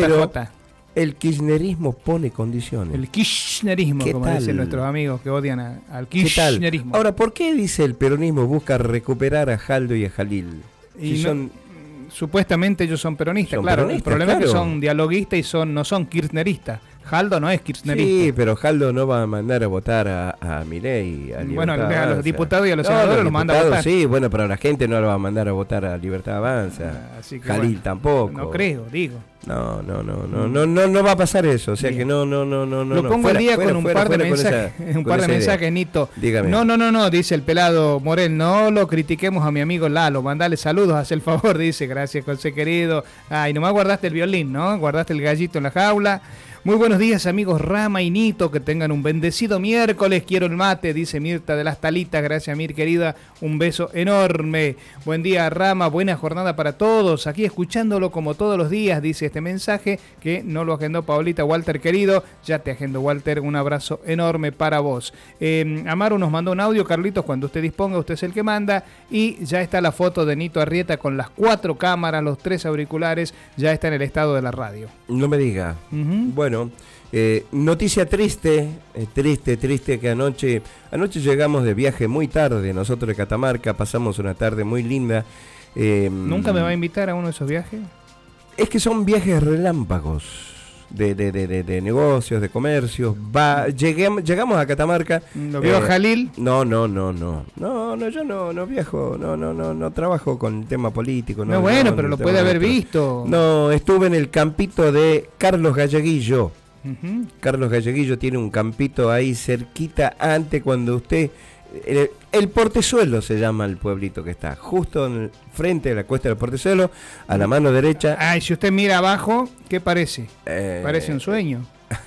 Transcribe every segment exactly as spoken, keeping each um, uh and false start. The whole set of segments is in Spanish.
Pero J. el kirchnerismo pone condiciones. El kirchnerismo, como tal? dicen nuestros amigos que odian a, al ¿Qué tal? kirchnerismo. Ahora, ¿por qué dice el peronismo busca recuperar a Jaldo y a Jalil? Y Si no- son... supuestamente ellos son peronistas, Son claro. peronistas, el problema es que claro. son dialoguistas y son no son kirchneristas. Jaldo no es kirchnerista. Sí, pero Jaldo no va a mandar a votar a, a Milei, a Bueno, Libertad a los Avanza. diputados y a los No, senadores los manda a diputados votar. Sí, bueno, pero a la gente no lo va a mandar a votar a Libertad Avanza. Ah, así que Jalil bueno, tampoco. No creo, digo. No, no, no, no, no, no, no va a pasar eso. O sea Bien. que no, no, no, no, no. Lo no. pongo Fuera, al día fuera, con un fuera, par de fuera con mensajes, esa- un con par de esa idea. mensajes, Nito. Dígame. No, no, no, no, dice el pelado Morel, no lo critiquemos a mi amigo Lalo, mandale saludos, haz el favor, dice, gracias José querido. Ay, nomás guardaste el violín, ¿no? Guardaste el gallito en la jaula. Muy buenos días, amigos Rama y Nito, que tengan un bendecido miércoles. Quiero el mate, dice Mirta de las Talitas. Gracias, Mir, querida. Un beso enorme. Buen día, Rama. Buena jornada para todos. Aquí escuchándolo como todos los días, dice este mensaje, que no lo agendó Paulita. Walter, querido. Ya te agendo, Walter. Un abrazo enorme para vos. Eh, Amaro nos mandó un audio, Carlitos. Cuando usted disponga, usted es el que manda. Y ya está la foto de Nito Arrieta con las cuatro cámaras, los tres auriculares. Ya está en el estado de la radio. No me diga. Uh-huh. Bueno, eh, noticia triste, eh, triste, triste que anoche, anoche llegamos de viaje muy tarde, nosotros de Catamarca, pasamos una tarde muy linda. Eh, ¿Nunca me va a invitar a uno de esos viajes? Es que son viajes relámpagos de, de, de, de, de negocios, de comercios. Va, llegué, llegamos a Catamarca. ¿Lo vio eh, Jalil? No, no, no, no. No, no, yo no, no viajo, no, no, no, no trabajo con tema político. No, No, bueno, no, pero no, lo tema puede haber nuestro. visto. No, estuve en el campito de Carlos Galleguillo. Uh-huh. Carlos Galleguillo tiene un campito ahí cerquita, antes cuando usted... El, el Portezuelo se llama el pueblito que está, justo en el frente de la cuesta del Portezuelo, a la mano derecha. Ay, si usted mira abajo, ¿qué parece? Eh, Parece un sueño.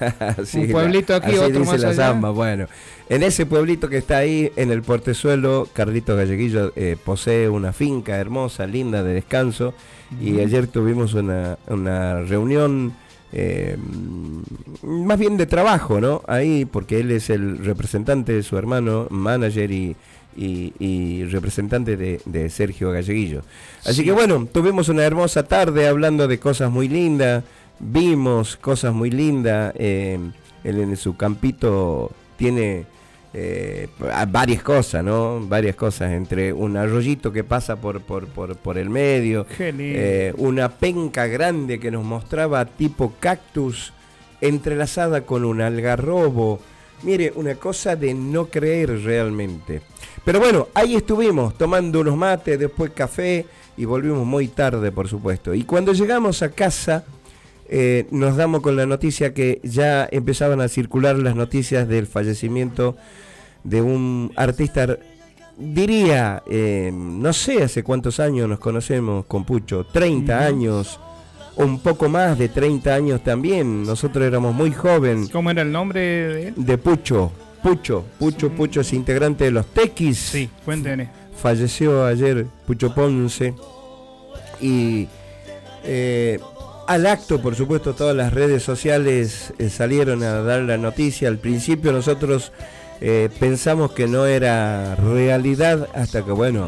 sí, un pueblito aquí, así otro dice más la allá. samba. Bueno, en ese pueblito que está ahí, en el Portezuelo, Carlitos Galleguillo eh, posee una finca hermosa, linda, de descanso. Uh-huh. Y ayer tuvimos una, una reunión... Eh, más bien de trabajo, ¿no? Ahí, porque él es el representante de su hermano, manager y, y, y representante de, de Sergio Galleguillo. Así sí. que bueno, tuvimos una hermosa tarde hablando de cosas muy lindas, vimos cosas muy lindas. Eh, él en su campito tiene eh, varias cosas, ¿no? Varias cosas, entre un arroyito que pasa por, por, por, por el medio, eh, una penca grande que nos mostraba tipo cactus entrelazada con un algarrobo. Mire, una cosa de no creer realmente. Pero bueno, ahí estuvimos tomando unos mates, después café y volvimos muy tarde, por supuesto. Y cuando llegamos a casa, eh, nos damos con la noticia que ya empezaban a circular las noticias del fallecimiento de un artista, diría, eh, no sé hace cuántos años nos conocemos con Pucho, treinta uh-huh. años, un poco más de treinta años también. Nosotros éramos muy jóvenes. ¿Cómo era el nombre de él? De Pucho, Pucho, Pucho, sí. Pucho es integrante de los Tequis. Sí, cuéntenos. Falleció ayer Pucho Ponce. Y eh, al acto, por supuesto, todas las redes sociales eh, salieron a dar la noticia. Al principio nosotros eh, pensamos que no era realidad, hasta que, bueno,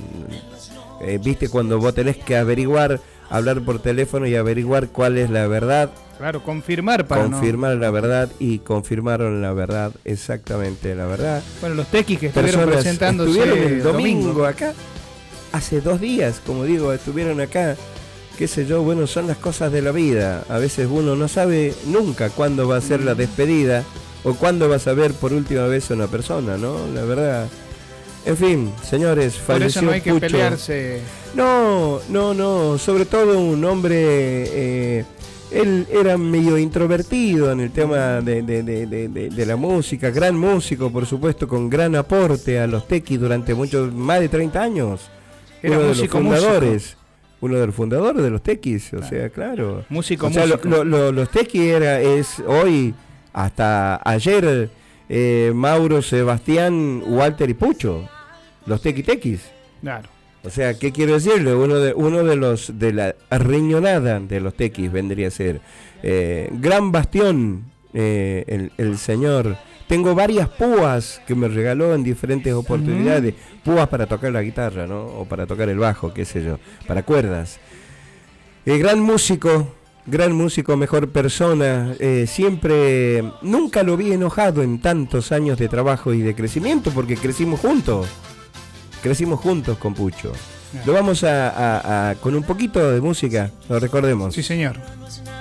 eh, viste cuando vos tenés que averiguar, hablar por teléfono y averiguar cuál es la verdad. Claro, confirmar para Confirmar no... la verdad, y confirmaron la verdad, exactamente la verdad. Bueno, los tequis que estuvieron Personas presentándose estuvieron el domingo, domingo acá, hace dos días, como digo, estuvieron acá, qué sé yo, bueno, son las cosas de la vida. A veces uno no sabe nunca cuándo va a ser la despedida o cuándo vas a ver por última vez a una persona, ¿no? La verdad. En fin, señores, falleció Por eso no hay que Pucho. pelearse. No, no, no, sobre todo un hombre, eh, él era medio introvertido en el tema de, de, de, de, de, de la música, gran músico, por supuesto, con gran aporte a los tequis durante muchos, más de treinta años. Era uno músico, de los fundadores. músico. Uno de los fundadores de los tequis, o claro. sea, claro. Músico, o sea, músico. Lo, lo, lo, los tequis era, es hoy, hasta ayer, eh, Mauro, Sebastián, Walter y Pucho. Los tequi tequis. Claro. O sea, ¿qué quiero decirle? Uno de uno de los de la riñonada de los tequis vendría a ser. Eh, gran bastión, eh, el, el señor. Tengo varias púas que me regaló en diferentes oportunidades. Uh-huh. Púas para tocar la guitarra, ¿no? O para tocar el bajo, qué sé yo. Para cuerdas. El gran músico, Gran músico, mejor persona, eh, siempre, nunca lo vi enojado en tantos años de trabajo y de crecimiento, porque crecimos juntos, crecimos juntos con Pucho. Lo vamos a, a, a con un poquito de música, lo recordemos. Sí, señor.